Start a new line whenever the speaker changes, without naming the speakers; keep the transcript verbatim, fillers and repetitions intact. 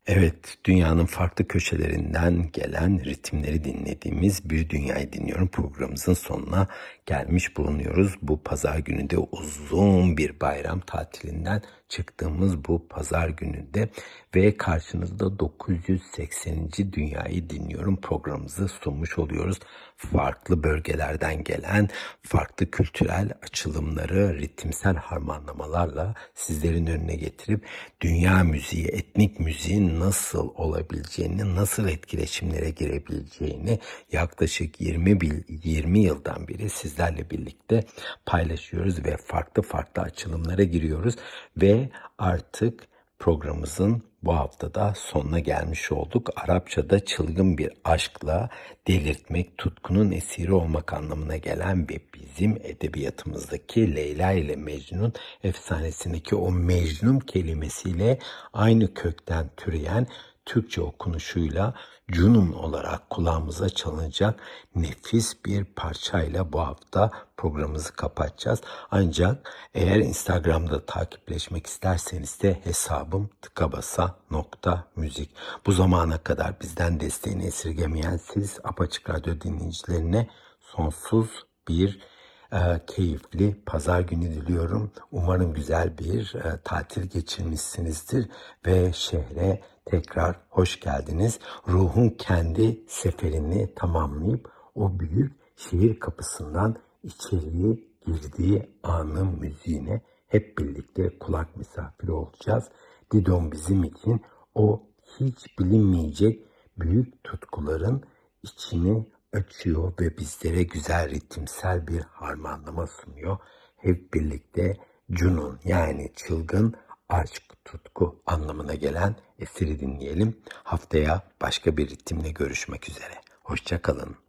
Evet, dünyanın farklı köşelerinden gelen ritimleri dinlediğimiz Bir Dünyayı Dinliyorum programımızın sonuna gelmiş bulunuyoruz. Bu pazar günü de uzun bir bayram tatilinden çıktığımız bu pazar gününde ve karşınızda dokuz yüz sekseninci. Dünyayı Dinliyorum programımızı sunmuş oluyoruz. Farklı bölgelerden gelen farklı kültürel açılımları ritimsel harmanlamalarla sizlerin önüne getirip dünya müziği, etnik müziğin nasıl olabileceğini, nasıl etkileşimlere girebileceğini yaklaşık yirmi, yirmi yıldan beri sizlerle birlikte paylaşıyoruz ve farklı farklı açılımlara giriyoruz ve artık programımızın bu haftada sonuna gelmiş olduk. Arapçada çılgın bir aşkla delirtmek, tutkunun esiri olmak anlamına gelen ve bizim edebiyatımızdaki Leyla ile Mecnun efsanesindeki o Mecnun kelimesiyle aynı kökten türeyen Türkçe okunuşuyla Cunun olarak kulağımıza çalınacak nefis bir parçayla bu hafta programımızı kapatacağız. Ancak eğer Instagram'da takipleşmek isterseniz de hesabım tıkabasa nokta müzik. Bu zamana kadar bizden desteğini esirgemeyen siz Apaçık Radyo dinleyicilerine sonsuz bir e, keyifli pazar günü diliyorum. Umarım güzel bir e, tatil geçirmişsinizdir ve şehre tekrar hoş geldiniz. Ruhun kendi seferini tamamlayıp o büyük şehir kapısından içeriye girdiği anın müziğine hep birlikte kulak misafiri olacağız. Didon bizim için o hiç bilinmeyecek büyük tutkuların içini açıyor ve bizlere güzel ritimsel bir harmanlama sunuyor. Hep birlikte Cunun yani çılgın aşk, tutku anlamına gelen eseri dinleyelim. Haftaya başka bir ritimle görüşmek üzere. Hoşça kalın.